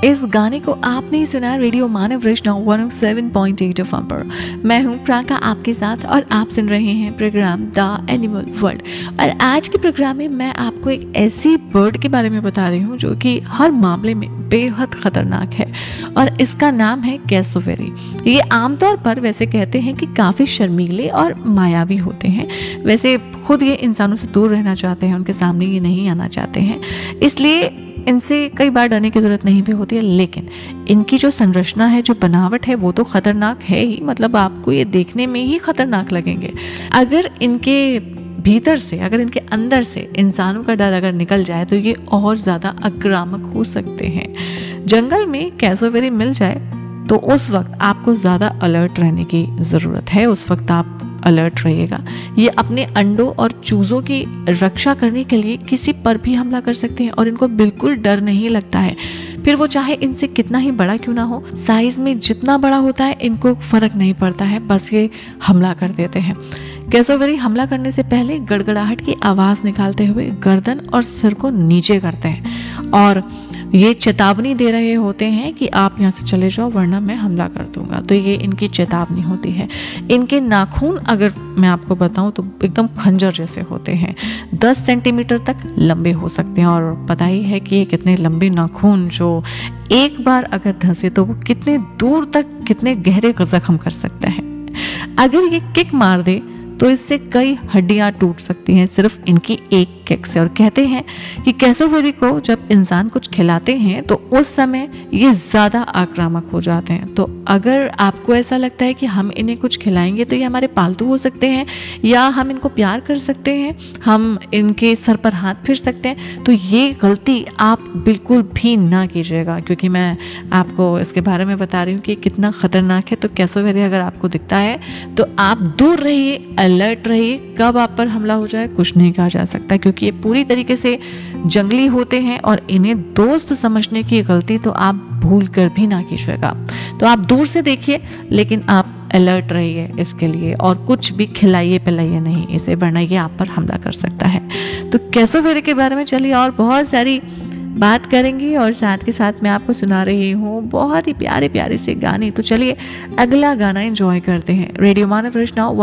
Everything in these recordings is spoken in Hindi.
इस गाने को आपने सुना रेडियो मानव वैष्णव 107.8 एफएम पर। मैं हूं प्राका आपके साथ और आप सुन रहे हैं प्रोग्राम द एनिमल वर्ल्ड। और आज के प्रोग्राम में मैं आपको एक ऐसी बर्ड के बारे में बता रही हूं जो कि हर मामले में बेहद खतरनाक है और इसका नाम है कैसोवेरी। ये आमतौर पर वैसे कहते हैं कि काफ़ी शर्मीले और मायावी होते हैं। वैसे खुद ये इंसानों से दूर रहना चाहते हैं, उनके सामने ये नहीं आना चाहते हैं, इसलिए इनसे कई बार डरने की ज़रूरत नहीं भी होती है। लेकिन इनकी जो संरचना है, जो बनावट है, वो तो खतरनाक है ही। मतलब आपको ये देखने में ही खतरनाक लगेंगे। अगर इनके भीतर से, अगर इनके अंदर से इंसानों का डर अगर निकल जाए तो ये और ज़्यादा आक्रामक हो सकते हैं। जंगल में कैसोवेरी मिल जाए तो उस वक्त आपको ज़्यादा अलर्ट रहने की ज़रूरत है। उस वक्त आप अलर्ट रहिएगा। ये अपने अंडों और चूज़ों की रक्षा करने के लिए किसी पर भी हमला कर सकते हैं और इनको बिल्कुल डर नहीं लगता है। फिर वो चाहे इनसे कितना ही बड़ा क्यों ना हो, साइज में जितना बड़ा होता है इनको फर्क नहीं पड़ता है, बस ये हमला कर देते हैं। कैसोवेरी हमला करने से पहले गड़गड़ाहट की आवाज़ निकालते हुए गर्दन और सिर को नीचे करते हैं और ये चेतावनी दे रहे होते हैं कि आप यहाँ से चले जाओ वरना मैं हमला कर दूंगा। तो ये इनकी चेतावनी होती है। इनके नाखून अगर मैं आपको बताऊं तो एकदम खंजर जैसे होते हैं, 10 सेंटीमीटर तक लंबे हो सकते हैं। और पता ही है कि ये कितने लंबे नाखून जो एक बार अगर धंसे तो वो कितने दूर तक, कितने गहरे जख्म कर सकता है। अगर ये किक मार दे तो इससे कई हड्डियां टूट सकती हैं सिर्फ इनकी एक किक से। और कहते हैं कि कैसोवेरी को जब इंसान कुछ खिलाते हैं तो उस समय ये ज़्यादा आक्रामक हो जाते हैं। तो अगर आपको ऐसा लगता है कि हम इन्हें कुछ खिलाएंगे तो ये हमारे पालतू हो सकते हैं या हम इनको प्यार कर सकते हैं, हम इनके सर पर हाथ फेर सकते हैं, तो ये गलती आप बिल्कुल भी ना कीजिएगा, क्योंकि मैं आपको इसके बारे में बता रही हूँ कि कितना ख़तरनाक है। तो कैसोवेरी अगर आपको दिखता है तो आप दूर रहिए, अलर्ट रहिए। कब आप पर हमला हो जाए कुछ नहीं कहा जा सकता, क्योंकि ये पूरी तरीके से जंगली होते हैं और इन्हें दोस्त समझने की गलती तो आप भूल कर भी ना कीजिएगा। तो आप दूर से देखिए लेकिन आप अलर्ट रहिए इसके लिए, और कुछ भी खिलाइए पिलाइए नहीं इसे, वरना ये आप पर हमला कर सकता है। तो कैसोवेरी के बारे में चलिए और बहुत सारी बात करेंगी और साथ के साथ मैं आपको सुना रही हूँ बहुत ही प्यारे प्यारे से गाने। तो चलिए अगला गाना एंजॉय करते हैं। रेडियो मानव वैष्णव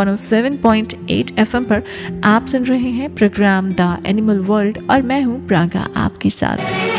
107.8 एफएम पर आप सुन रहे हैं प्रोग्राम द एनिमल वर्ल्ड और मैं हूँ प्रागा आपके साथ।